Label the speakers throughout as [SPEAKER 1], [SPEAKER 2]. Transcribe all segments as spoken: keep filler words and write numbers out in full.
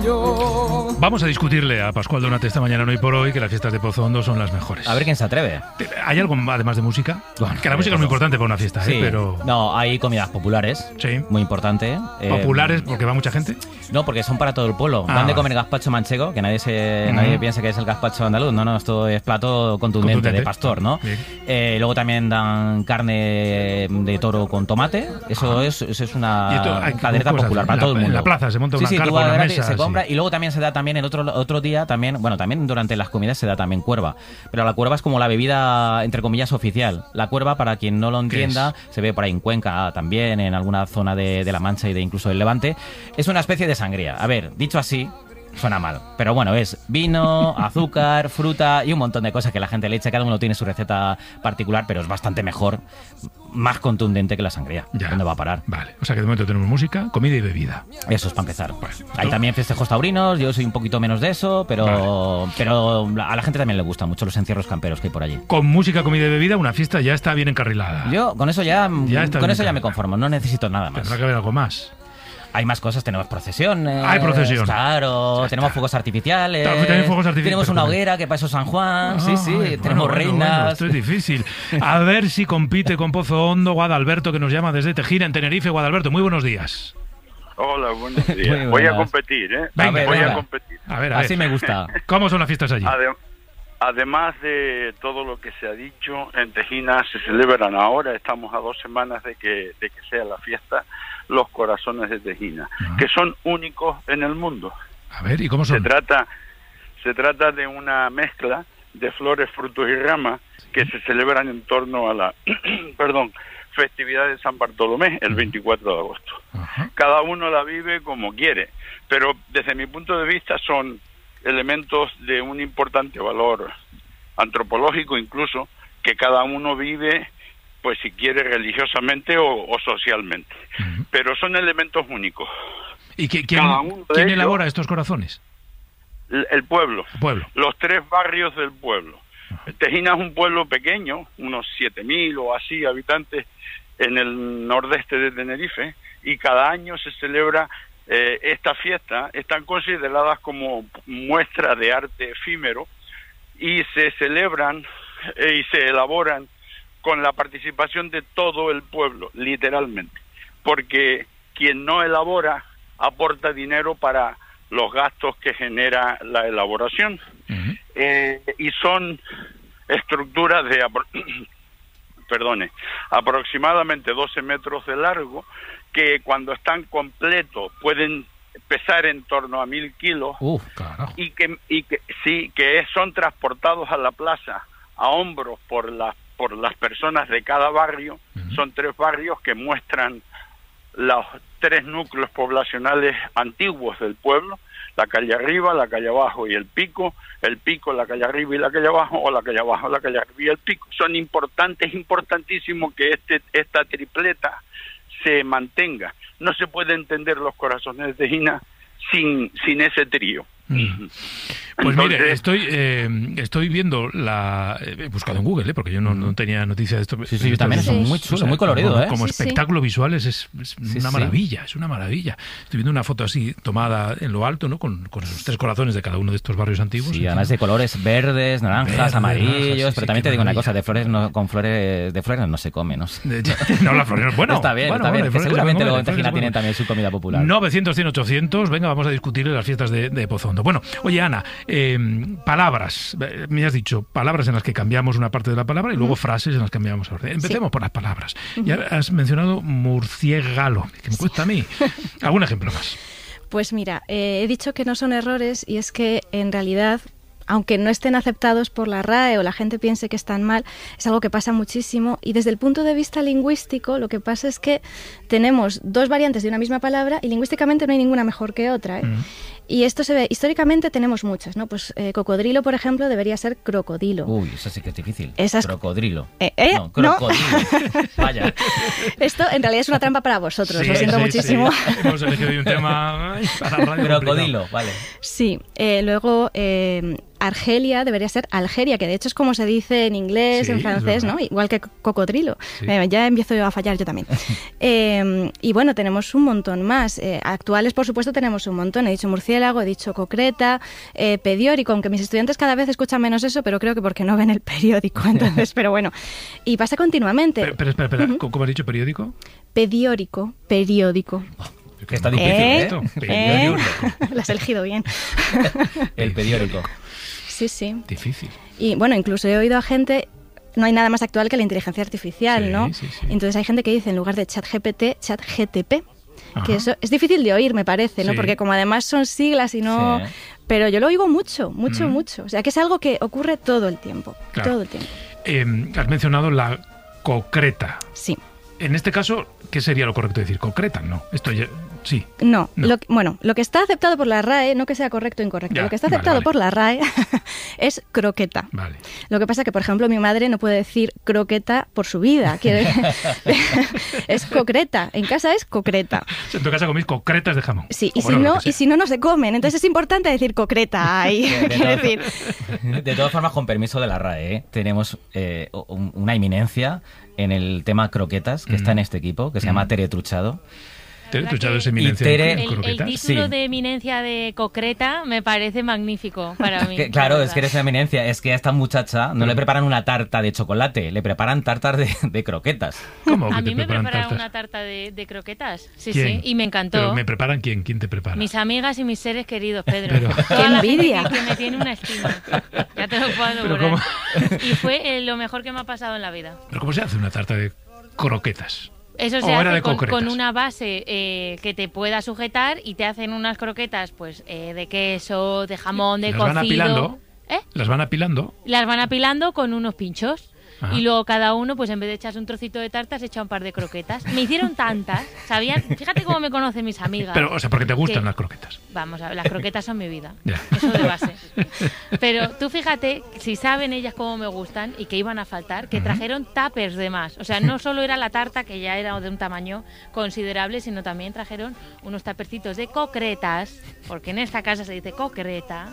[SPEAKER 1] Vamos a discutirle a Pascual Donate esta mañana, no hoy por hoy, que las fiestas de Pozo Hondo son las mejores.
[SPEAKER 2] A ver quién se atreve.
[SPEAKER 1] ¿Hay algo además de música?
[SPEAKER 2] Bueno,
[SPEAKER 1] que la música es muy importante para una fiesta,
[SPEAKER 2] sí.
[SPEAKER 1] ¿eh? Pero...
[SPEAKER 2] No, hay comidas populares.
[SPEAKER 1] Sí.
[SPEAKER 2] Muy importante.
[SPEAKER 1] ¿Populares
[SPEAKER 2] eh,
[SPEAKER 1] porque va mucha gente?
[SPEAKER 2] No, porque son para todo el pueblo.
[SPEAKER 1] Ah,
[SPEAKER 2] Dan de
[SPEAKER 1] vale.
[SPEAKER 2] comer gazpacho manchego, que nadie se
[SPEAKER 1] Mm.
[SPEAKER 2] nadie piense que es el gazpacho andaluz. No, no, esto es plato contundente,
[SPEAKER 1] Contundente.
[SPEAKER 2] de pastor, ¿no? Eh, luego también dan carne de toro con tomate. Eso,
[SPEAKER 1] Ah.
[SPEAKER 2] es, eso es
[SPEAKER 1] ¿Y
[SPEAKER 2] una
[SPEAKER 1] esto hay-
[SPEAKER 2] caldereta
[SPEAKER 1] cómo se
[SPEAKER 2] popular
[SPEAKER 1] hace?
[SPEAKER 2] para
[SPEAKER 1] En
[SPEAKER 2] todo
[SPEAKER 1] la-
[SPEAKER 2] el mundo.
[SPEAKER 1] en la plaza se monta
[SPEAKER 2] sí,
[SPEAKER 1] una
[SPEAKER 2] sí,
[SPEAKER 1] carpa,
[SPEAKER 2] tú vas
[SPEAKER 1] una
[SPEAKER 2] gratis,
[SPEAKER 1] mesa,
[SPEAKER 2] se compra.
[SPEAKER 1] sí.
[SPEAKER 2] Y luego también se da también en otro, otro día, también, bueno, también durante las comidas se da también cuerva. Pero la cuerva es como la bebida, entre comillas, oficial. La cuerva, para quien no lo entienda, se ve por ahí en Cuenca también, en alguna zona de, de La Mancha y de incluso del Levante. Es una especie de sangría. A ver, dicho así, suena mal. Pero bueno, es vino, azúcar, fruta y un montón de cosas que la gente le echa. Cada uno tiene su receta particular, pero es bastante mejor, más contundente que la sangría.
[SPEAKER 1] Ya.
[SPEAKER 2] ¿Dónde va a parar?
[SPEAKER 1] Vale, o sea que de momento tenemos música, comida y bebida.
[SPEAKER 2] Eso es para empezar.
[SPEAKER 1] Bueno,
[SPEAKER 2] Hay
[SPEAKER 1] ¿tú?
[SPEAKER 2] también festejos taurinos, yo soy un poquito menos de eso, pero, pero a la gente también le gustan mucho los encierros camperos que hay por allí.
[SPEAKER 1] Con música, comida y bebida, una fiesta ya está bien encarrilada.
[SPEAKER 2] Yo con eso ya,
[SPEAKER 1] Ya está
[SPEAKER 2] con
[SPEAKER 1] bien
[SPEAKER 2] eso ya me
[SPEAKER 1] encarrilada.
[SPEAKER 2] conformo, no necesito nada más.
[SPEAKER 1] Tendrá que haber algo más.
[SPEAKER 2] Hay más cosas, tenemos procesiones.
[SPEAKER 1] Hay procesión.
[SPEAKER 2] Claro,
[SPEAKER 1] Ya
[SPEAKER 2] tenemos
[SPEAKER 1] está.
[SPEAKER 2] fuegos artificiales.
[SPEAKER 1] También tenemos fuegos artificiales,
[SPEAKER 2] Tenemos
[SPEAKER 1] pero
[SPEAKER 2] una
[SPEAKER 1] como-
[SPEAKER 2] hoguera que para eso San Juan. sí, sí,
[SPEAKER 1] Ay,
[SPEAKER 2] tenemos
[SPEAKER 1] bueno,
[SPEAKER 2] reinas.
[SPEAKER 1] bueno, esto es difícil. A ver si compite con Pozo Hondo Guadalberto, que nos llama desde Tejina, en Tenerife. Guadalberto, muy buenos días.
[SPEAKER 3] Hola, buenos días.
[SPEAKER 2] Muy
[SPEAKER 3] Voy a
[SPEAKER 2] buenas.
[SPEAKER 3] competir, ¿eh?
[SPEAKER 1] Venga,
[SPEAKER 2] A ver,
[SPEAKER 3] Voy
[SPEAKER 2] venga.
[SPEAKER 3] a competir.
[SPEAKER 1] A ver, a ver.
[SPEAKER 2] Así me gusta.
[SPEAKER 1] ¿Cómo son las fiestas allí?
[SPEAKER 3] Adem- Además de todo lo que se ha dicho, en Tejina se celebran ahora, estamos a dos semanas de que, de que sea la fiesta, los corazones de Tejina,
[SPEAKER 1] Ah.
[SPEAKER 3] que son únicos en el mundo.
[SPEAKER 1] A ver, ¿y cómo
[SPEAKER 3] Se
[SPEAKER 1] son?
[SPEAKER 3] trata, se trata de una mezcla de flores, frutos y ramas que se celebran en torno a la, perdón, festividad de San Bartolomé, el veinticuatro de agosto.
[SPEAKER 1] Ajá.
[SPEAKER 3] Cada uno la vive como quiere, pero desde mi punto de vista son elementos de un importante valor antropológico incluso, que cada uno vive, pues si quiere, religiosamente o, o socialmente.
[SPEAKER 1] Ujú.
[SPEAKER 3] Pero son elementos únicos.
[SPEAKER 1] ¿Y qui- quién,
[SPEAKER 3] Cada uno de
[SPEAKER 1] quién
[SPEAKER 3] ellos-
[SPEAKER 1] elabora estos corazones?
[SPEAKER 3] El, el pueblo,
[SPEAKER 1] El pueblo.
[SPEAKER 3] los tres barrios del pueblo. Tejina es un pueblo pequeño, unos siete mil o así habitantes en el nordeste de Tenerife, y cada año se celebra eh, esta fiesta. Están consideradas como muestra de arte efímero y se celebran eh, y se elaboran con la participación de todo el pueblo, literalmente, porque quien no elabora aporta dinero para los gastos que genera la elaboración.
[SPEAKER 1] Ujú.
[SPEAKER 3] Eh, y son estructuras de apro- perdone, aproximadamente doce metros de largo, que cuando están completos pueden pesar en torno a mil kilos,
[SPEAKER 2] Uf,
[SPEAKER 1] Carajo.
[SPEAKER 3] y que y que sí que es- son transportados a la plaza a hombros por las por las personas de cada barrio.
[SPEAKER 1] Ujú.
[SPEAKER 3] Son tres barrios que muestran los tres núcleos poblacionales antiguos del pueblo: la calle arriba, la calle abajo y el pico, el pico, la calle arriba y la calle abajo, o la calle abajo, la calle arriba y el pico. Son importantes, importantísimo que este esta tripleta se mantenga. No se puede entender los corazones de Tejina sin sin ese trío.
[SPEAKER 1] Mm. Pues mire,
[SPEAKER 3] Entonces,
[SPEAKER 1] estoy eh, estoy viendo la... He buscado en Google, ¿eh? Porque yo no, no tenía noticia de esto.
[SPEAKER 2] Sí, sí, yo también,
[SPEAKER 1] Esto
[SPEAKER 2] es
[SPEAKER 1] es-
[SPEAKER 2] muy
[SPEAKER 1] o
[SPEAKER 2] chulo,
[SPEAKER 1] sea,
[SPEAKER 2] muy colorido,
[SPEAKER 1] como,
[SPEAKER 2] ¿eh?
[SPEAKER 1] Como
[SPEAKER 4] Sí, sí.
[SPEAKER 1] espectáculo visual es, es- es
[SPEAKER 2] Sí,
[SPEAKER 1] una
[SPEAKER 2] sí.
[SPEAKER 1] maravilla, es una maravilla. Estoy viendo una foto así, tomada en lo alto, ¿no? Con, con esos tres corazones de cada uno de estos barrios antiguos.
[SPEAKER 2] Sí, además de colores verdes, naranjas,
[SPEAKER 1] Verdes,
[SPEAKER 2] amarillos,
[SPEAKER 1] naranjas, sí,
[SPEAKER 2] pero
[SPEAKER 1] sí,
[SPEAKER 2] también
[SPEAKER 1] qué
[SPEAKER 2] te digo una
[SPEAKER 1] maravilla.
[SPEAKER 2] cosa, de flores no, con flores de flores no se come, ¿no? sé.
[SPEAKER 1] De- no, la florera. Bueno,
[SPEAKER 2] está bien,
[SPEAKER 1] bueno,
[SPEAKER 2] está bien,
[SPEAKER 1] bueno,
[SPEAKER 2] que
[SPEAKER 1] flores
[SPEAKER 2] seguramente
[SPEAKER 1] se
[SPEAKER 2] luego
[SPEAKER 1] pueden
[SPEAKER 2] en
[SPEAKER 1] comer,
[SPEAKER 2] Tejina
[SPEAKER 1] flores se
[SPEAKER 2] tienen
[SPEAKER 1] pueden
[SPEAKER 2] también su comida popular.
[SPEAKER 1] novecientos, cien, ochocientos. Venga, vamos a discutir las fiestas de, de Pozo Hondo. Bueno, oye, Ana, eh, palabras. Eh, Me has dicho palabras en las que cambiamos una parte de la palabra y luego frases en las que cambiamos orden. Empecemos por las palabras. Ya has mencionado murciégalo, que me cuesta a mí. ¿Algún ejemplo más?
[SPEAKER 4] Pues mira, eh, he dicho que no son errores y es que en realidad, aunque no estén aceptados por la R A E o la gente piense que están mal, es algo que pasa muchísimo, y desde el punto de vista lingüístico lo que pasa es que tenemos dos variantes de una misma palabra y lingüísticamente no hay ninguna mejor que otra, ¿eh?
[SPEAKER 1] Mm.
[SPEAKER 4] Y esto se ve, históricamente tenemos muchas, ¿no? Pues eh, cocodrilo, por ejemplo, debería ser crocodilo.
[SPEAKER 2] Uy, eso sí que es difícil.
[SPEAKER 4] Esa es-
[SPEAKER 2] Crocodrilo.
[SPEAKER 4] Eh, ¿eh?
[SPEAKER 2] No,
[SPEAKER 4] ¿No?
[SPEAKER 2] crocodilo. Vaya.
[SPEAKER 4] Esto en realidad es una trampa para vosotros,
[SPEAKER 1] Sí,
[SPEAKER 4] lo siento
[SPEAKER 1] sí,
[SPEAKER 4] muchísimo.
[SPEAKER 1] sí. Hemos elegido hoy un tema ay, para radio complicado.
[SPEAKER 2] Crocodilo, vale.
[SPEAKER 4] Sí, eh, luego eh, Argelia debería ser Algeria, que de hecho es como se dice en inglés,
[SPEAKER 1] Sí,
[SPEAKER 4] en
[SPEAKER 1] es
[SPEAKER 4] francés,
[SPEAKER 1] verdad.
[SPEAKER 4] ¿no? Igual que cocodrilo.
[SPEAKER 1] Sí.
[SPEAKER 4] Eh, ya empiezo yo a fallar yo también. Eh, y bueno, tenemos un montón más. Eh, actuales, por supuesto, tenemos un montón. He dicho murciélago. murciélago, he dicho concreta, eh, periódico, aunque mis estudiantes cada vez escuchan menos eso, pero creo que porque no ven el periódico, entonces, pero bueno, y pasa continuamente.
[SPEAKER 1] Pero, pero espera, espera, uh-huh. ¿Cómo has dicho periódico?
[SPEAKER 4] Periódico, periódico.
[SPEAKER 2] Que está difícil, ¿eh?
[SPEAKER 4] ¿Eh? Periódico. ¿Eh? Lo has elegido bien.
[SPEAKER 2] El periódico.
[SPEAKER 4] Sí, sí.
[SPEAKER 1] Difícil.
[SPEAKER 4] Y bueno, incluso he oído a gente... No hay nada más actual que la inteligencia artificial,
[SPEAKER 1] sí,
[SPEAKER 4] ¿no?
[SPEAKER 1] Sí, sí.
[SPEAKER 4] Entonces hay gente que dice en lugar de ChatGPT, ChatGTP. Ajá. Que eso es difícil de oír, me parece, ¿no? Sí. Porque como además son siglas y no... Sí. Pero yo lo oigo mucho, mucho, mm. mucho. O sea, que es algo que ocurre todo el tiempo. Claro. Todo el tiempo.
[SPEAKER 1] Eh, has mencionado la concreta.
[SPEAKER 4] Sí.
[SPEAKER 1] En este caso, ¿qué sería lo correcto decir? ¿Concreta? No. Esto ya... Sí.
[SPEAKER 4] No, no. Lo, bueno, lo que está aceptado por la R A E, no que sea correcto o incorrecto, ya, lo que está aceptado vale, vale. por la R A E es croqueta.
[SPEAKER 1] Vale.
[SPEAKER 4] Lo que pasa que, por ejemplo, mi madre no puede decir croqueta por su vida. Quiere... es concreta. En casa es concreta.
[SPEAKER 1] En tu casa coméis concretas de jamón.
[SPEAKER 4] Sí, y si, no, y si no, no se comen. Entonces es importante decir concreta. Ahí.
[SPEAKER 2] De, de, todas, decir. de todas formas, con permiso de la R A E, ¿eh? tenemos eh, un, una eminencia en el tema croquetas que mm. está en este equipo, que se mm. llama Tere Truchado.
[SPEAKER 1] Tere Truchado es eminencia
[SPEAKER 5] Tere,
[SPEAKER 1] en
[SPEAKER 5] el,
[SPEAKER 1] croquetas.
[SPEAKER 5] el título
[SPEAKER 2] sí.
[SPEAKER 5] de eminencia de concreta me parece magnífico para mí.
[SPEAKER 2] que, claro, es que eres una eminencia. Es que a esta muchacha no Pero... le preparan una tarta de chocolate, le preparan tartas de, de croquetas.
[SPEAKER 1] ¿Cómo?
[SPEAKER 5] A mí me
[SPEAKER 1] preparan
[SPEAKER 5] prepararon una tarta de, de croquetas. Sí,
[SPEAKER 1] ¿Quién?
[SPEAKER 5] sí, y me encantó.
[SPEAKER 1] ¿Pero me preparan quién? ¿Quién te prepara?
[SPEAKER 5] Mis amigas y mis seres queridos, Pedro.
[SPEAKER 1] Pero...
[SPEAKER 5] Toda
[SPEAKER 4] ¡Qué
[SPEAKER 5] la
[SPEAKER 4] envidia!
[SPEAKER 5] gente que me tiene una estima. Ya te lo puedo asegurar. Y fue eh, lo mejor que me ha pasado en la vida.
[SPEAKER 1] ¿Pero cómo se hace una tarta de croquetas?
[SPEAKER 5] Eso se hace con, con una base eh, que te pueda sujetar y te hacen unas croquetas pues eh, de queso, de jamón, de
[SPEAKER 1] ¿Las
[SPEAKER 5] cocido.
[SPEAKER 1] Van apilando?
[SPEAKER 5] ¿Eh?
[SPEAKER 1] ¿Las van apilando?
[SPEAKER 5] Las van apilando con unos pinchos.
[SPEAKER 1] Ajá.
[SPEAKER 5] Y luego cada uno, pues en vez de echarse un trocito de tarta, se echa un par de croquetas. Me hicieron tantas, ¿sabían? Fíjate cómo me conocen mis amigas.
[SPEAKER 1] Pero, o sea, porque te gustan
[SPEAKER 5] que,
[SPEAKER 1] las croquetas.
[SPEAKER 5] Vamos a ver, las croquetas son mi vida.
[SPEAKER 1] Ya.
[SPEAKER 5] Eso de base. Pero tú fíjate, si saben ellas cómo me gustan y que iban a faltar, que uh-huh. trajeron tuppers de más. O sea, no solo era la tarta, que ya era de un tamaño considerable, sino también trajeron unos tapercitos de concretas, porque en esta casa se dice concreta,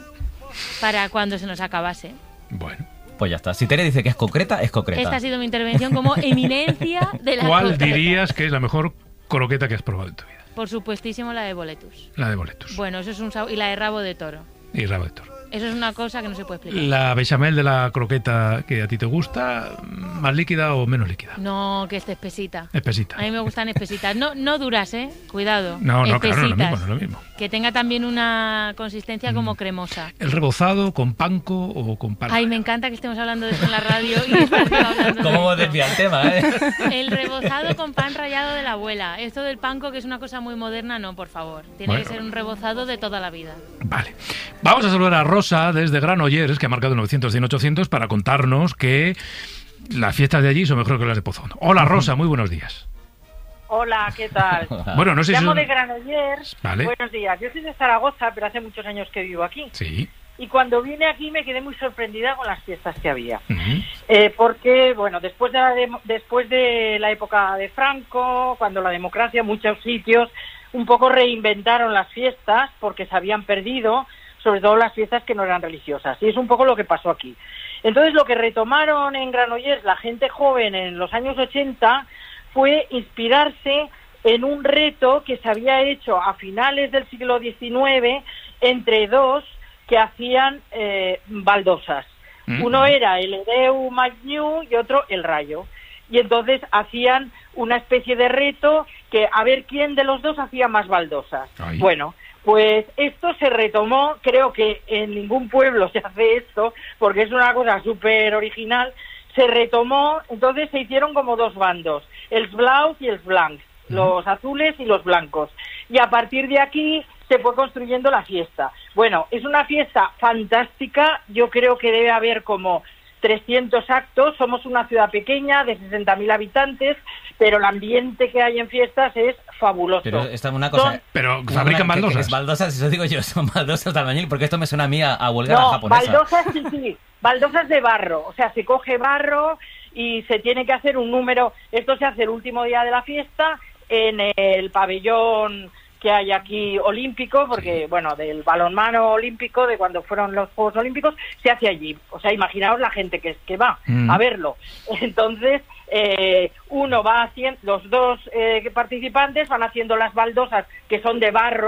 [SPEAKER 5] para cuando se nos acabase.
[SPEAKER 1] Bueno.
[SPEAKER 2] Pues ya está. Si Tere dice que es concreta, es concreta.
[SPEAKER 5] Esta ha sido mi intervención como eminencia de la
[SPEAKER 1] ¿Cuál
[SPEAKER 5] concreta.
[SPEAKER 1] dirías que es la mejor croqueta que has probado en tu vida?
[SPEAKER 5] Por supuestísimo la de boletus.
[SPEAKER 1] La de boletus.
[SPEAKER 5] Bueno, eso es un sabor. Y la de rabo de toro.
[SPEAKER 1] Y rabo de toro.
[SPEAKER 5] Eso es una cosa que no se puede explicar.
[SPEAKER 1] ¿La bechamel de la croqueta que a ti te gusta, más líquida o menos líquida?
[SPEAKER 5] No, que esté espesita.
[SPEAKER 1] Espesita.
[SPEAKER 5] A mí me gustan espesitas. No, no duras, ¿eh? Cuidado.
[SPEAKER 1] No, no,
[SPEAKER 5] espesitas.
[SPEAKER 1] claro, no es lo mismo, no es lo mismo.
[SPEAKER 5] Que tenga también una consistencia mm. como cremosa.
[SPEAKER 1] ¿El rebozado con panko o con pan?
[SPEAKER 5] Ay, me encanta que estemos hablando de esto en la radio. Y hablando
[SPEAKER 2] ¿Cómo hemos desviado el tema, eh?
[SPEAKER 5] El rebozado con pan rallado de la abuela. Esto del panko, que es una cosa muy moderna, no, por favor. Tiene bueno. que ser un rebozado de toda la vida.
[SPEAKER 1] Vale. Vamos a saludar a Rosa desde Granollers, que ha marcado novecientos, cien, ochocientos, para contarnos que las fiestas de allí son mejor que las de Pozondo. Hola, Rosa, muy buenos días.
[SPEAKER 6] Hola, ¿qué tal?
[SPEAKER 1] Bueno, no sé
[SPEAKER 6] Llamo
[SPEAKER 1] si...
[SPEAKER 6] de Granollers.
[SPEAKER 1] Vale.
[SPEAKER 6] Buenos días. Yo soy de Zaragoza, pero hace muchos años que vivo aquí.
[SPEAKER 1] Sí.
[SPEAKER 6] Y cuando vine aquí me quedé muy sorprendida con las fiestas que había.
[SPEAKER 1] Uh-huh.
[SPEAKER 6] Eh, porque, bueno, después de, la de, después de la época de Franco, cuando la democracia, muchos sitios un poco reinventaron las fiestas porque se habían perdido, sobre todo las fiestas que no eran religiosas. Y es un poco lo que pasó aquí. Entonces, lo que retomaron en Granollers la gente joven en los años ochenta fue inspirarse en un reto que se había hecho a finales del siglo diecinueve entre dos que hacían eh, baldosas. Mm-hmm. Uno era el Hereu Magniu y otro el Rayo. Y entonces hacían una especie de reto que a ver quién de los dos hacía más baldosas. Ay. Bueno, pues esto se retomó, creo que en ningún pueblo se hace esto, porque es una cosa súper original. Se retomó, entonces se hicieron como dos bandos, el Blaus y el Blanc, uh-huh. los azules y los blancos. Y a partir de aquí se fue construyendo la fiesta. Bueno, es una fiesta fantástica, yo creo que debe haber como trescientos actos, somos una ciudad pequeña de sesenta mil habitantes, pero el ambiente que hay en fiestas es fabuloso.
[SPEAKER 2] Pero esta es una cosa...
[SPEAKER 1] Son, pero fabrican una, baldosas.
[SPEAKER 2] Que, que es baldosas, eso digo yo, son baldosas de albañil, porque esto me suena a mí a, a huelga
[SPEAKER 6] no,
[SPEAKER 2] japonesa.
[SPEAKER 6] Baldosas sí, sí, baldosas de barro, o sea, se coge barro y se tiene que hacer un número, esto se hace el último día de la fiesta en el pabellón que hay aquí olímpico, porque, sí. bueno, del balonmano olímpico, de cuando fueron los Juegos Olímpicos, se hace allí. O sea, imaginaos la gente que, que va mm. a verlo. Entonces, eh, uno va haciendo, los dos eh, participantes van haciendo las baldosas, que son de barro,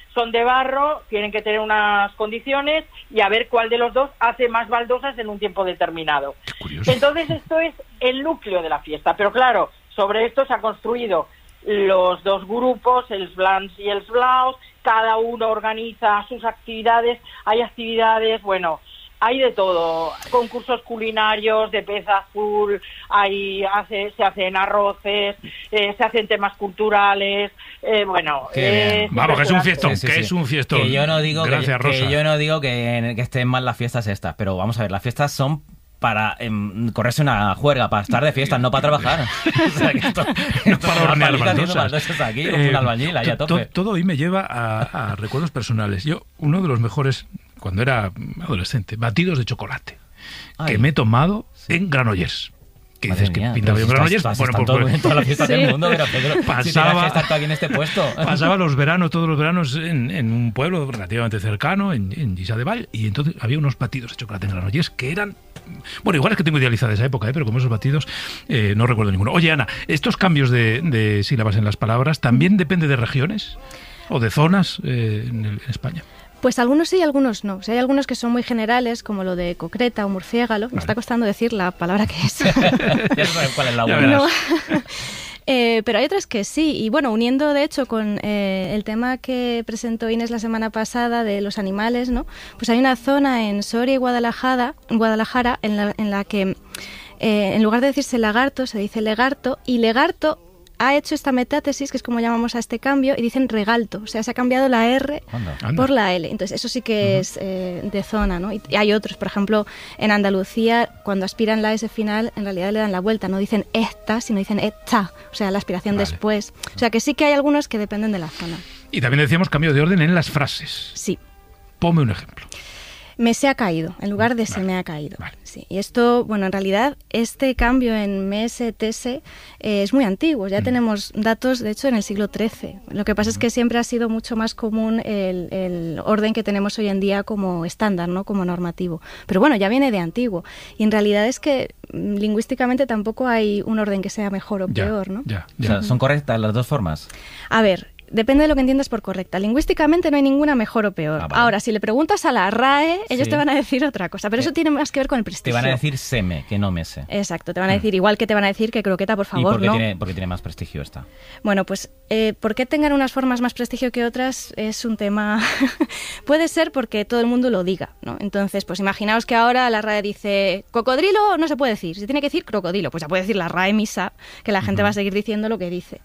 [SPEAKER 6] son de barro, tienen que tener unas condiciones y a ver cuál de los dos hace más baldosas en un tiempo determinado.
[SPEAKER 1] Qué curioso.
[SPEAKER 6] Entonces esto es el núcleo de la fiesta, pero claro, sobre esto se han construido los dos grupos, el Blancs y el Blaus, cada uno organiza sus actividades, hay actividades, bueno, hay de todo, concursos culinarios de pez azul, hay, hace, se hacen arroces, eh, se hacen temas culturales, eh, bueno...
[SPEAKER 2] Eh,
[SPEAKER 1] Vamos, que es un fiestón,
[SPEAKER 2] sí, sí,
[SPEAKER 1] que
[SPEAKER 2] sí.
[SPEAKER 1] es un fiestón.
[SPEAKER 2] Que yo no digo,
[SPEAKER 1] Gracias,
[SPEAKER 2] que,
[SPEAKER 1] Rosa.
[SPEAKER 2] que yo no digo que, que estén mal las fiestas estas, pero vamos a ver, las fiestas son para eh, correrse una juerga, para estar de fiestas, no para trabajar. O sea, que esto,
[SPEAKER 1] No
[SPEAKER 2] esto
[SPEAKER 1] para hornear baldosas.
[SPEAKER 2] baldosas aquí, como un albañil ahí a
[SPEAKER 1] to-
[SPEAKER 2] tope.
[SPEAKER 1] to- Todo hoy me lleva a, a recuerdos personales. Yo, uno de los mejores, cuando era adolescente, batidos de chocolate,
[SPEAKER 2] Ay.
[SPEAKER 1] que me he tomado en Granollers. Que
[SPEAKER 2] Madre
[SPEAKER 1] dices que
[SPEAKER 2] mía,
[SPEAKER 1] pintaba yo en
[SPEAKER 2] pero si
[SPEAKER 1] Granollers.
[SPEAKER 2] estás-
[SPEAKER 1] Bueno,
[SPEAKER 2] están
[SPEAKER 1] pues,
[SPEAKER 2] todo en todas las fiestas
[SPEAKER 4] Sí.
[SPEAKER 2] del mundo, pero Pedro, si
[SPEAKER 1] Pasaba-
[SPEAKER 2] tienes que estar tú aquí en este puesto.
[SPEAKER 1] pasaba los veranos, todos los veranos, en, en un pueblo relativamente cercano, en, en Lliçà de Vall, y entonces había unos batidos de chocolate en Granollers que eran... Bueno, igual es que tengo idealizada esa época, ¿eh? Pero como esos batidos eh, no recuerdo ninguno. Oye, Ana, ¿estos cambios de, de sílabas en las palabras también depende de regiones o de zonas eh, en, el- en España?
[SPEAKER 4] Pues algunos sí y algunos no. O sea, hay algunos que son muy generales, como lo de concreta o murciégalo. Me
[SPEAKER 1] Vale.
[SPEAKER 4] está costando decir la palabra que es.
[SPEAKER 2] Ya sabes cuál es la
[SPEAKER 1] Ya
[SPEAKER 2] buena.
[SPEAKER 1] verás.
[SPEAKER 4] No. Eh, pero hay otras que sí. Y bueno, uniendo de hecho con eh, el tema que presentó Inés la semana pasada de los animales, ¿no? Pues hay una zona en Soria y Guadalajara, Guadalajara en, la, en la que eh, en lugar de decirse lagarto se dice legarto, y legarto ha hecho esta metátesis, que es como llamamos a este cambio, y dicen regalto. O sea, se ha cambiado la R
[SPEAKER 2] Anda.
[SPEAKER 1] Anda.
[SPEAKER 4] por la L. Entonces, eso sí que es eh, de zona, ¿no? Y, y hay otros, por ejemplo, en Andalucía, cuando aspiran la S final, en realidad le dan la vuelta. No dicen esta, sino dicen esta. O sea, la aspiración
[SPEAKER 1] Vale.
[SPEAKER 4] después. O sea, que sí que hay algunos que dependen de la zona.
[SPEAKER 1] Y también decíamos cambio de orden en las frases.
[SPEAKER 4] Sí.
[SPEAKER 1] Ponme un ejemplo.
[SPEAKER 4] Me se ha caído, en lugar de se
[SPEAKER 1] Vale,
[SPEAKER 4] me ha caído.
[SPEAKER 1] vale.
[SPEAKER 4] Sí. Y esto, bueno, en realidad, este cambio en me se, te se, eh, es muy antiguo. Ya
[SPEAKER 1] Mm.
[SPEAKER 4] tenemos datos, de hecho, en el siglo trece. Lo que pasa es que siempre ha sido mucho más común el, el orden que tenemos hoy en día como estándar, ¿no? Como normativo. Pero bueno, ya viene de antiguo. Y en realidad es que mm, lingüísticamente tampoco hay un orden que sea mejor o
[SPEAKER 1] Ya,
[SPEAKER 4] peor, ¿no?
[SPEAKER 1] ya,
[SPEAKER 2] O
[SPEAKER 1] ya.
[SPEAKER 2] sea, ¿son correctas las dos formas?
[SPEAKER 4] A ver, depende de lo que entiendas por correcta. Lingüísticamente no hay ninguna mejor o peor.
[SPEAKER 2] Ah, vale.
[SPEAKER 4] Ahora, si le preguntas a la R A E, ellos
[SPEAKER 2] Sí.
[SPEAKER 4] te van a decir otra cosa, pero
[SPEAKER 2] Eh,
[SPEAKER 4] eso tiene más que ver con el
[SPEAKER 2] Te
[SPEAKER 4] prestigio.
[SPEAKER 2] van a decir seme, que no mese.
[SPEAKER 4] Exacto, te van a decir, igual que te van a decir que croqueta, por
[SPEAKER 2] ¿Y
[SPEAKER 4] favor,
[SPEAKER 2] por qué,
[SPEAKER 4] no.
[SPEAKER 2] tiene, por qué tiene más prestigio esta?
[SPEAKER 4] Bueno, pues, eh, ¿por qué tengan unas formas más prestigio que otras? Es un tema... Puede ser porque todo el mundo lo diga, ¿no? Entonces, pues imaginaos que ahora la R A E dice cocodrilo, no se puede decir, se tiene que decir crocodilo, pues ya puede decir la R A E misa, que la gente va a seguir diciendo lo que dice.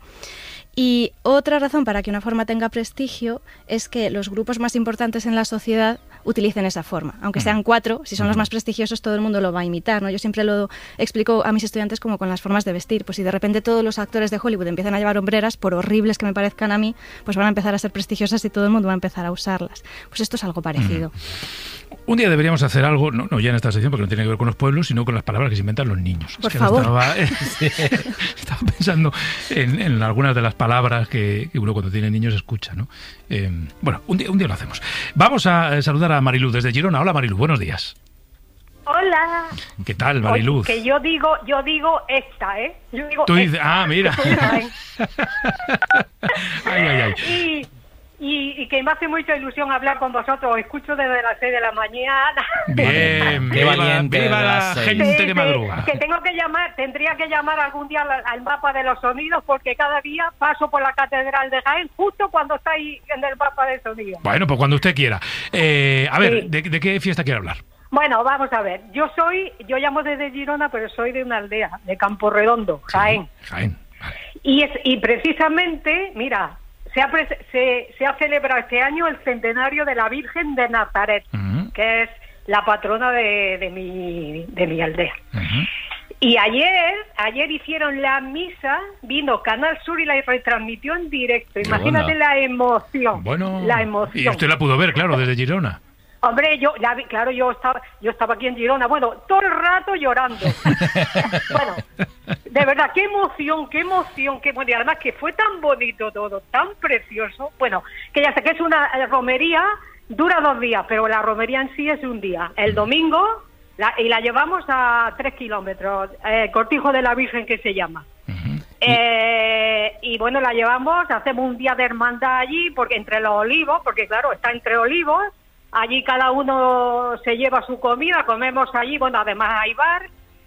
[SPEAKER 4] Y otra razón para que una forma tenga prestigio es que los grupos más importantes en la sociedad utilicen esa forma. Aunque sean cuatro, si son los más prestigiosos, todo el mundo lo va a imitar, ¿no? Yo siempre lo explico a mis estudiantes como con las formas de vestir. Pues si de repente todos los actores de Hollywood empiezan a llevar hombreras, por horribles que me parezcan a mí, pues van a empezar a ser prestigiosas y todo el mundo va a empezar a usarlas. Pues esto es algo parecido.
[SPEAKER 1] Un día deberíamos hacer algo, no, no ya en esta sección, porque no tiene que ver con los pueblos, sino con las palabras que se inventan los niños.
[SPEAKER 4] Por
[SPEAKER 1] Es que
[SPEAKER 4] favor.
[SPEAKER 1] Estaba, estaba pensando en, en algunas de las palabras que, que uno cuando tiene niños escucha, ¿no? Eh, bueno, un día, un día lo hacemos. Vamos a eh, saludar a Mariluz desde Girona. Hola, Mariluz, buenos días.
[SPEAKER 7] Hola.
[SPEAKER 1] ¿Qué tal, Mariluz?
[SPEAKER 7] Oye, que yo digo, yo digo esta, ¿eh? Yo digo
[SPEAKER 1] Tú dices,
[SPEAKER 7] esta.
[SPEAKER 1] ah, mira.
[SPEAKER 7] Ay.
[SPEAKER 1] Ay, ay, ay.
[SPEAKER 7] y, y, y que me hace mucha ilusión hablar con vosotros. Os escucho desde las seis de la mañana.
[SPEAKER 1] Bien,
[SPEAKER 2] Qué
[SPEAKER 1] viva,
[SPEAKER 2] valiente
[SPEAKER 1] viva
[SPEAKER 2] de
[SPEAKER 1] la
[SPEAKER 2] las seis.
[SPEAKER 1] gente
[SPEAKER 7] Sí,
[SPEAKER 1] que
[SPEAKER 7] sí,
[SPEAKER 1] madruga.
[SPEAKER 7] que tengo que llamar, tendría que llamar algún día al, al mapa de los sonidos porque cada día paso por la Catedral de Jaén justo cuando está ahí en el mapa de sonidos.
[SPEAKER 1] Bueno, pues cuando usted quiera. Eh, a ver,
[SPEAKER 7] Sí.
[SPEAKER 1] ¿de, de qué fiesta quiere hablar?
[SPEAKER 7] Bueno, vamos a ver. Yo soy, yo llamo desde Girona, pero soy de una aldea, de Campo Redondo, Jaén.
[SPEAKER 1] Jaén. Vale.
[SPEAKER 7] Y, es, y precisamente, mira, se ha, pre- se, se ha celebrado este año el centenario de la Virgen de Nazaret,
[SPEAKER 1] Ujú,
[SPEAKER 7] que es la patrona de, de, mi, de mi aldea.
[SPEAKER 1] ujú.
[SPEAKER 7] Y ayer, ayer hicieron la misa, vino Canal Sur y la retransmitió en directo. Imagínate
[SPEAKER 2] onda.
[SPEAKER 7] la emoción.
[SPEAKER 1] Bueno,
[SPEAKER 7] la
[SPEAKER 1] y
[SPEAKER 7] emoción.
[SPEAKER 1] usted la pudo ver, claro, desde Girona.
[SPEAKER 7] Hombre, yo, la vi- claro, yo estaba, yo estaba aquí en Girona, bueno, todo el rato llorando. Bueno, de verdad, qué emoción, qué emoción, qué bueno, y además que fue tan bonito todo, tan precioso. Bueno, que ya sé que es una eh, romería, dura dos días, pero la romería en sí es un día. El domingo, la, y la llevamos a tres kilómetros, eh, Cortijo de la Virgen que se llama.
[SPEAKER 1] Ujú.
[SPEAKER 7] Eh, y bueno, la llevamos, hacemos un día de hermandad allí, porque entre los olivos, porque claro, está entre olivos, allí cada uno se lleva su comida, comemos allí, bueno, además hay bar,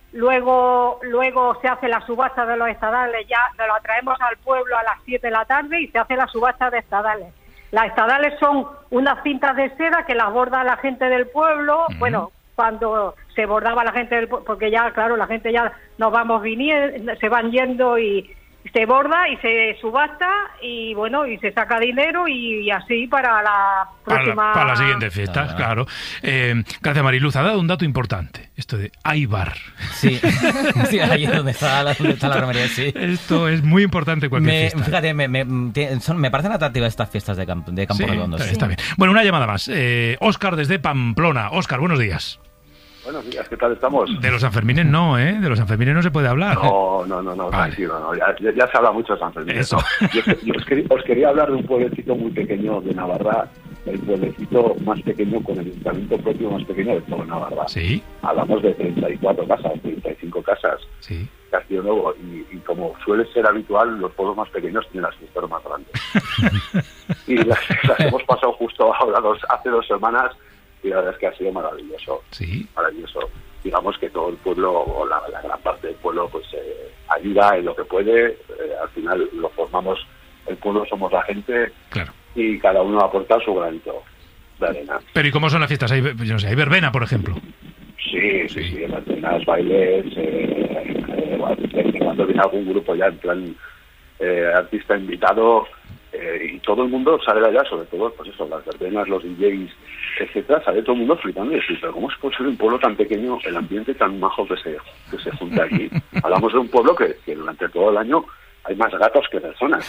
[SPEAKER 7] luego luego se hace la subasta de los estadales, ya lo traemos al pueblo a las siete de la tarde y se hace la subasta de estadales. Las estadales son unas cintas de seda que las borda la gente del pueblo, uh-huh. bueno, cuando se bordaba la gente del pueblo, porque ya, claro, la gente ya nos vamos viniendo, se van yendo y se borda y se subasta y bueno, y se saca dinero y, y así para la próxima...
[SPEAKER 1] Para, para las siguientes fiestas, ah, claro. Eh, gracias, Mariluz. Ha dado un dato importante, esto de hay bar.
[SPEAKER 2] Sí, sí, ahí es donde está, la, donde está la romería, sí.
[SPEAKER 1] Esto es muy importante cualquier
[SPEAKER 2] me,
[SPEAKER 1] fiesta.
[SPEAKER 2] Fíjate, me, me, son, me parecen atractivas estas fiestas de Campo, de Campo
[SPEAKER 1] sí,
[SPEAKER 2] Redondo.
[SPEAKER 1] Está,
[SPEAKER 2] sí.
[SPEAKER 1] está bien. Bueno, una llamada más. Eh, Óscar desde Pamplona. Óscar, buenos días.
[SPEAKER 8] Buenos días, ¿qué tal estamos?
[SPEAKER 1] De los Sanfermines no, ¿eh? De los Sanfermines no se puede hablar.
[SPEAKER 8] No, no, no, no, vale. Tranquilo, no. Ya, ya, ya se habla mucho de Sanfermines.
[SPEAKER 1] Eso.
[SPEAKER 8] No. Yo, yo os, quería, os quería hablar de un pueblecito muy pequeño de Navarra, el pueblecito más pequeño con el ayuntamiento propio más pequeño de todo Navarra.
[SPEAKER 1] Sí.
[SPEAKER 8] Hablamos de treinta y cuatro casas, treinta y cinco casas.
[SPEAKER 1] Sí.
[SPEAKER 8] Castillo Nuevo. Y, y como suele ser habitual, los pueblos más pequeños tienen las fiestas más grandes. Y las, las hemos pasado justo ahora, dos, hace dos semanas, y la verdad es que ha sido maravilloso.
[SPEAKER 1] Sí.
[SPEAKER 8] Maravilloso. Digamos que todo el pueblo, o la, la gran parte del pueblo, pues eh, ayuda en lo que puede. Eh, al final lo formamos, el pueblo somos la gente.
[SPEAKER 1] Claro.
[SPEAKER 8] Y cada uno aporta su granito de arena.
[SPEAKER 1] Pero ¿y cómo son las fiestas? Hay, yo no sé, hay verbena, por ejemplo.
[SPEAKER 8] Sí, sí, sí, verbenas, bailes, eh, eh, cuando viene algún grupo ya en plan eh, artista invitado, eh, y todo el mundo sale de allá, sobre todo, pues eso, las verbenas, los D Js, etcétera, sale todo el mundo flipando y decir, pero ¿cómo es posible un pueblo tan pequeño, el ambiente tan majo que se, que se junta aquí? Hablamos de un pueblo que, que durante todo el año hay más gatos que personas.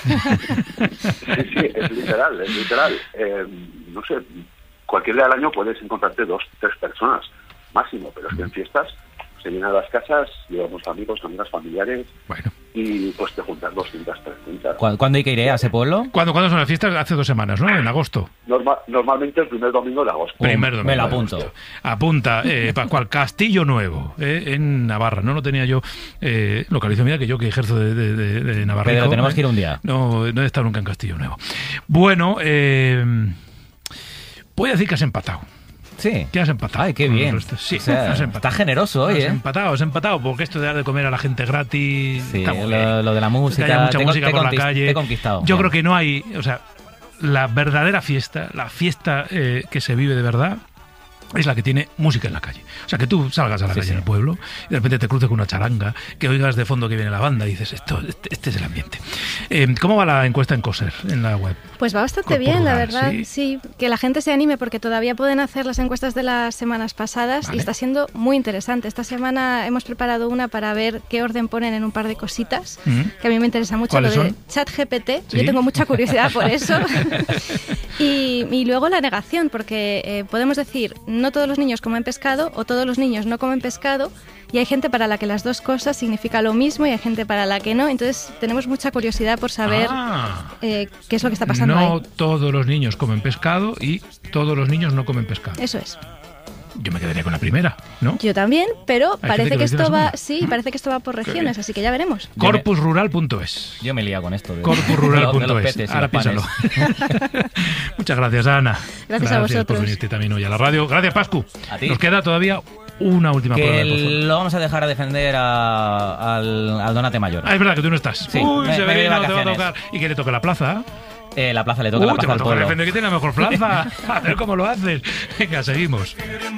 [SPEAKER 8] Sí, sí, es literal, es literal. Eh, no sé, cualquier día del año puedes encontrarte dos, tres personas máximo, pero es que en fiestas se llenan las casas, llevamos amigos, amigas, familiares,
[SPEAKER 1] bueno.
[SPEAKER 8] y pues te juntas doscientas, trescientas.
[SPEAKER 2] ¿Cuándo hay que ir a ese pueblo?
[SPEAKER 1] ¿Cuándo, ¿Cuándo son las fiestas? Hace dos semanas, ¿no? En agosto.
[SPEAKER 8] Norma, normalmente el primer domingo de agosto.
[SPEAKER 1] Primer domingo.
[SPEAKER 2] Me lo apunto.
[SPEAKER 1] Apunta, eh, Pascual, Castillo Nuevo, eh, en Navarra. No lo tenía yo eh, localizado. Mira que yo que ejerzo de, de, de, de Navarra.
[SPEAKER 2] Pero tenemos eh, que ir un día.
[SPEAKER 1] No, no he estado nunca en Castillo Nuevo. Bueno, eh, voy a decir que has empatado.
[SPEAKER 2] Sí.
[SPEAKER 1] Que has empatado.
[SPEAKER 2] Ay, qué bien.
[SPEAKER 1] Sí,
[SPEAKER 2] o sea,
[SPEAKER 1] has empatado.
[SPEAKER 2] Está generoso hoy,
[SPEAKER 1] has
[SPEAKER 2] ¿eh?
[SPEAKER 1] empatado, has empatado, porque esto de dar de comer a la gente gratis...
[SPEAKER 2] Sí, lo, lo de la música...
[SPEAKER 1] Que haya mucha
[SPEAKER 2] te,
[SPEAKER 1] música
[SPEAKER 2] te
[SPEAKER 1] por la
[SPEAKER 2] conquist-
[SPEAKER 1] calle.
[SPEAKER 2] Te he conquistado.
[SPEAKER 1] Yo
[SPEAKER 2] bien.
[SPEAKER 1] creo que no hay... O sea, la verdadera fiesta, la fiesta eh, que se vive de verdad, es la que tiene música en la calle. O sea, que tú salgas a la
[SPEAKER 2] sí,
[SPEAKER 1] calle
[SPEAKER 2] sí.
[SPEAKER 1] en el pueblo y de repente te cruces con una charanga, que oigas de fondo que viene la banda y dices, esto, este, este es el ambiente. Eh, ¿Cómo va la encuesta en Coser, en la web?
[SPEAKER 4] Pues va bastante
[SPEAKER 1] Corpo
[SPEAKER 4] bien, la
[SPEAKER 1] rural,
[SPEAKER 4] verdad.
[SPEAKER 1] ¿sí?
[SPEAKER 4] Sí, que la gente se anime porque todavía pueden hacer las encuestas de las semanas pasadas
[SPEAKER 1] Vale.
[SPEAKER 4] y está siendo muy interesante. Esta semana hemos preparado una para ver qué orden ponen en un par de cositas,
[SPEAKER 1] ¿Mm?
[SPEAKER 4] que a mí me interesa mucho, lo
[SPEAKER 1] ¿Cuáles
[SPEAKER 4] de
[SPEAKER 1] son?
[SPEAKER 4] ChatGPT.
[SPEAKER 1] ¿Sí?
[SPEAKER 4] Yo tengo mucha curiosidad por eso. y, y luego la negación, porque eh, podemos decir, no todos los niños comen pescado o todos los niños no comen pescado, y hay gente para la que las dos cosas significa lo mismo y hay gente para la que no. Entonces tenemos mucha curiosidad por saber
[SPEAKER 1] Ah.
[SPEAKER 4] eh, qué es lo que está pasando
[SPEAKER 1] No
[SPEAKER 4] ahí.
[SPEAKER 1] todos los niños comen pescado y todos los niños no comen pescado.
[SPEAKER 4] Eso es.
[SPEAKER 1] Yo me quedaría con la primera, ¿no?
[SPEAKER 4] Yo también, pero
[SPEAKER 1] Hay gente
[SPEAKER 4] parece
[SPEAKER 1] que
[SPEAKER 4] que
[SPEAKER 1] lo dice la
[SPEAKER 4] esto va,
[SPEAKER 1] segunda.
[SPEAKER 4] sí, parece que esto va por regiones, así que ya veremos.
[SPEAKER 1] corpus rural punto es.
[SPEAKER 2] Yo me lía con esto. De,
[SPEAKER 1] corpus
[SPEAKER 2] de
[SPEAKER 1] rural
[SPEAKER 2] los
[SPEAKER 1] punto es.
[SPEAKER 2] peces y
[SPEAKER 1] Ahora
[SPEAKER 2] los panes.
[SPEAKER 1] piénsalo. Muchas gracias, Ana.
[SPEAKER 4] Gracias a vosotros.
[SPEAKER 1] por venirte también hoy a la radio. Gracias, Pascu.
[SPEAKER 2] A ti.
[SPEAKER 1] Nos queda todavía una última prueba
[SPEAKER 2] Que
[SPEAKER 1] de Pozo.
[SPEAKER 2] lo vamos a dejar a defender a, al, al Donate Mayor.
[SPEAKER 1] Ah, es verdad que tú no estás.
[SPEAKER 2] Sí,
[SPEAKER 1] Uy,
[SPEAKER 2] me-
[SPEAKER 1] se
[SPEAKER 2] me
[SPEAKER 1] ve
[SPEAKER 2] voy de
[SPEAKER 1] no te va a
[SPEAKER 2] vacaciones.
[SPEAKER 1] tocar. ¿Y que le toque la plaza?
[SPEAKER 2] Eh, la plaza le toca
[SPEAKER 1] Uy,
[SPEAKER 2] la
[SPEAKER 1] te
[SPEAKER 2] plaza
[SPEAKER 1] va a
[SPEAKER 2] del
[SPEAKER 1] tocar
[SPEAKER 2] pueblo.
[SPEAKER 1] defender que tiene la mejor plaza. A ver cómo lo haces. Venga, seguimos.